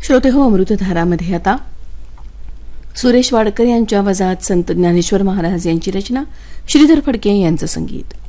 श्रोते हो, अमृतधारामध्ये आता सुरेश वाडकर यांच्या आवाजात संत ज्ञानेश्वर महाराज यांची रचना, श्रीधर फडके यांचं संगीत.